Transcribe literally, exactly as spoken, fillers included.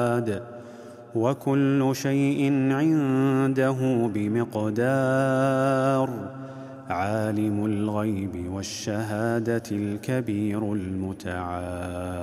وكل شيء عنده بمقدار. عالم الغيب والشهادة الكبير المتعال.